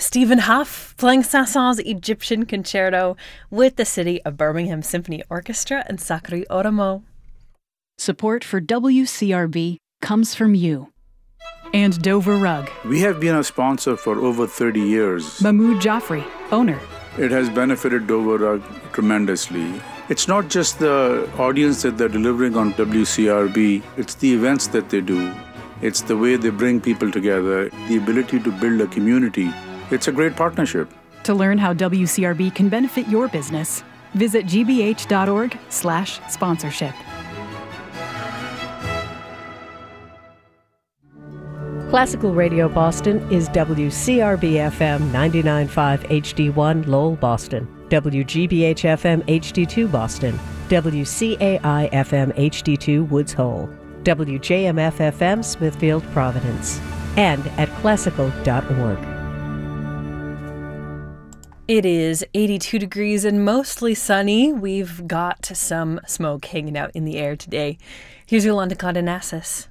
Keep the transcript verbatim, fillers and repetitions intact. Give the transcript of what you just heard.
Stephen Huff playing Saint-Saëns' Egyptian Concerto with the City of Birmingham Symphony Orchestra and Sakari Oromo. Support for W C R B comes from you. And Dover Rug. We have been a sponsor for over thirty years. Mahmoud Jaffrey, owner. It has benefited Dover Rug tremendously. It's not just the audience that they're delivering on W C R B, it's the events that they do. It's the way they bring people together, the ability to build a community. It's a great partnership. To learn how W C R B can benefit your business, visit gbh.org slash sponsorship. Classical Radio Boston is W C R B F M ninety-nine point five H D one Lowell, Boston, W G B H F M H D two Boston, W C A I F M H D two Woods Hole, W J M F F M Smithfield, Providence, and at classical dot org. It is eighty-two degrees and mostly sunny. We've got some smoke hanging out in the air today. Here's Yolanda Cardenassus.